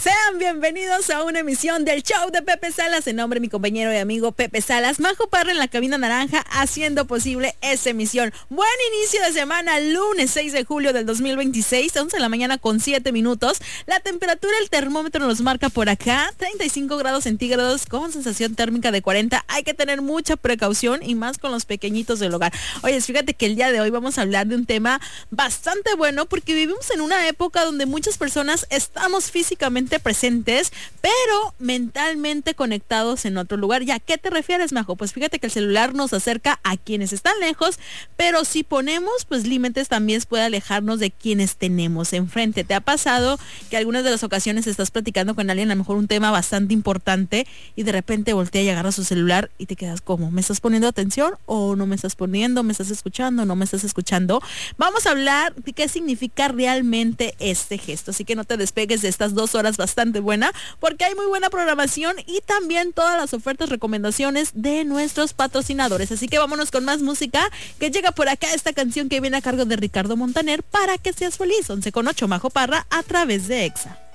Sean bienvenidos a una emisión del show de Pepe Salas. En nombre de mi compañero y amigo Pepe Salas, Majo Parra en la cabina naranja, haciendo posible esta emisión. Buen inicio de semana, lunes 6 de julio del 2026, 11 de la mañana con 7 minutos. La temperatura, el termómetro nos marca por acá 35 grados centígrados con sensación térmica de 40. Hay que tener mucha precaución y más con los pequeñitos del hogar. Oye, fíjate que el día de hoy vamos a hablar de un tema bastante bueno porque vivimos en una época donde muchas personas estamos físicamente presentes, pero mentalmente conectados en otro lugar. ¿Y a qué te refieres, Majo? Pues fíjate que el celular nos acerca a quienes están lejos, pero si ponemos pues límites también puede alejarnos de quienes tenemos enfrente. ¿Te ha pasado que algunas de las ocasiones estás platicando con alguien, a lo mejor un tema bastante importante, y de repente voltea y agarra su celular y te quedas como, ¿me estás poniendo atención o no me estás poniendo? ¿Me estás escuchando o no me estás escuchando? Vamos a hablar de qué significa realmente este gesto, así que no te despegues de estas 2 horas bastante buena, porque hay muy buena programación y también todas las ofertas, recomendaciones de nuestros patrocinadores. Así que vámonos con más música, que llega por acá esta canción que viene a cargo de Ricardo Montaner, Para que seas feliz. 11:08, Majo Parra, a través de EXA.